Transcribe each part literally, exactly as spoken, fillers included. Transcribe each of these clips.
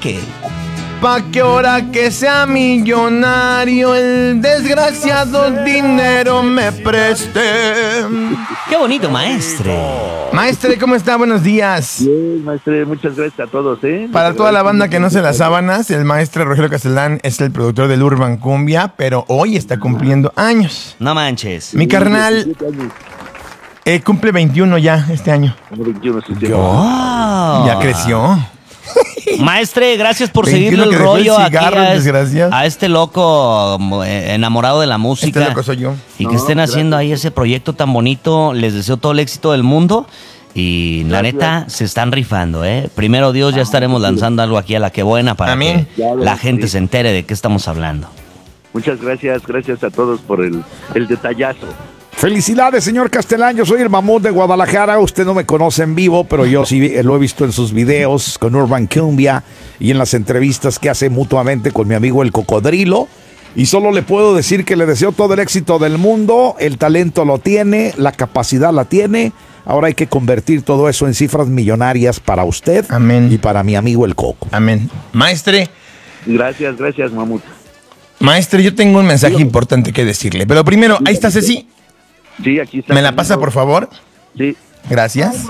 mensaje. Pa' que ahora que sea millonario el desgraciado dinero me preste. Qué bonito, maestre. Maestre, ¿cómo está? Buenos días. Bien, maestre, muchas gracias a todos, ¿eh? Para Muchas toda la gracias. banda que no se las sábanas, el maestro Rogelio Castelán es el productor del Urban Cumbia, pero hoy está cumpliendo años. No manches. Mi carnal eh, cumple veintiuno ya este año. veintiuno, sí, sí. Wow. Ya creció. Maestre, gracias por veintiuno seguirle el que dejó el rollo aquí cigarro, a, es- desgraciado. a este loco eh, enamorado de la música. Este loco soy yo. Y que No, estén haciendo ahí ese proyecto tan bonito. Les deseo todo el éxito del mundo. Y la Gracias. neta, se están rifando, ¿eh? Primero Dios, ya estaremos lanzando algo aquí a la que buena para Amén. que Ya, la gente sí. se entere de qué estamos hablando. Muchas gracias, gracias a todos por el, el detallazo. Felicidades, señor Castelán. Yo soy el mamut de Guadalajara. Usted no me conoce en vivo, pero yo sí lo he visto en sus videos con Urban Cumbia y en las entrevistas que hace mutuamente con mi amigo el Cocodrilo. Y solo le puedo decir que le deseo todo el éxito del mundo. El talento lo tiene, la capacidad la tiene. Ahora hay que convertir todo eso en cifras millonarias para usted. Amén. Y para mi amigo el Coco. Amén. Maestre, Gracias, gracias, mamut. maestre, yo tengo un mensaje importante que decirle. Pero primero, ahí está Ceci. Sí, aquí está. ¿Me la pasa, por favor? Sí. Gracias.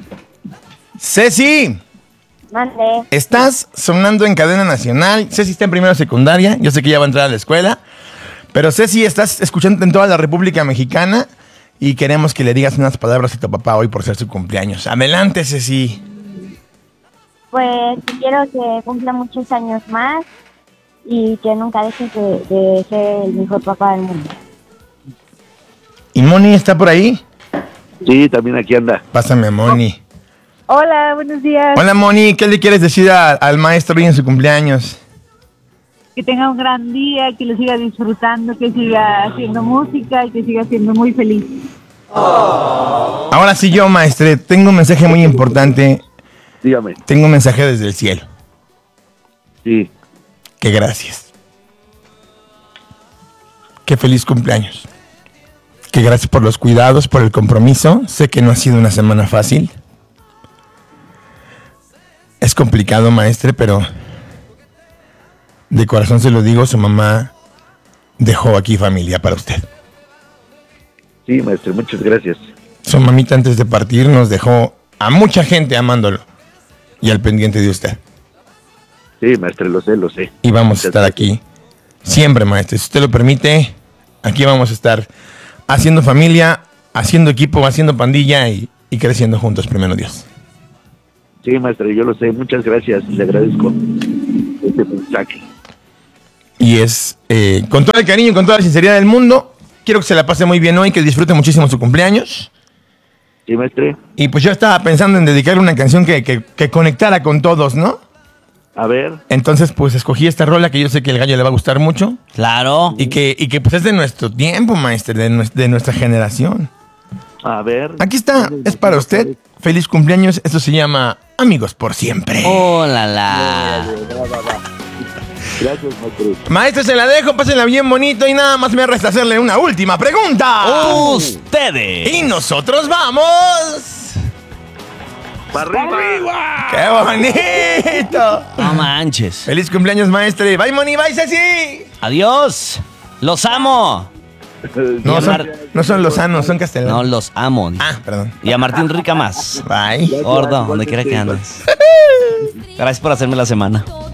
Ceci, Mande. estás sonando en cadena nacional. Ceci está en primero secundaria. Yo sé que ya va a entrar a la escuela. Pero Ceci, estás escuchando en toda la República Mexicana. Y queremos que le digas unas palabras a tu papá hoy por ser su cumpleaños. Adelante, Ceci. Pues quiero que cumpla muchos años más y que nunca deje de, de ser el mejor papá del mundo. ¿Y Moni está por ahí? Sí, también aquí anda. Pásame a Moni. Hola, buenos días. Hola, Moni. ¿Qué le quieres decir a- al maestro hoy en su cumpleaños? Que tenga un gran día, que lo siga disfrutando, que siga haciendo música y que siga siendo muy feliz. Ahora sí yo, maestre, tengo un mensaje muy importante. Dígame. Tengo un mensaje desde el cielo. Sí. Que gracias. Que feliz cumpleaños. Que gracias por los cuidados, por el compromiso. Sé que no ha sido una semana fácil. Es complicado, maestre, pero de corazón se lo digo, su mamá dejó aquí familia para usted. Sí, maestro, muchas gracias. Su mamita antes de partir nos dejó a mucha gente amándolo y al pendiente de usted. Sí, maestro, lo sé, lo sé. Y vamos a Muchas estar gracias. aquí siempre, maestro. Si usted lo permite, aquí vamos a estar haciendo familia, haciendo equipo, haciendo pandilla y, y creciendo juntos, primero Dios. Sí, maestro, yo lo sé. Muchas gracias. Le agradezco este mensaje. Y es eh, con todo el cariño y con toda la sinceridad del mundo. Quiero que se la pase muy bien hoy, que disfrute muchísimo su cumpleaños. Sí, maestre. Y pues yo estaba pensando en dedicarle una canción que, que, que conectara con todos, ¿no? A ver. Entonces, pues escogí esta rola que yo sé que el gallo le va a gustar mucho. Claro. Y que, y que pues es de nuestro tiempo, maestro, de, nues- de nuestra generación. A ver. Aquí está, es para usted. Feliz cumpleaños. Esto se llama Amigos por Siempre. Oh, la, la. Gracias, maestro. Maestro, se la dejo, pásenla bien bonito y nada más me resta hacerle una última pregunta. Ustedes. Y nosotros vamos. ¡Para arriba! ¡Qué bonito! No manches. Feliz cumpleaños, maestro. Bye, Moni, bye, Ceci. Adiós. Los amo. No, Y son, Mar- no son lozanos, son No, castellanos. los amo. Ah, perdón. Y a Martín Rica más. Bye. Gordo, donde quiera que andes. Gracias por hacerme la semana.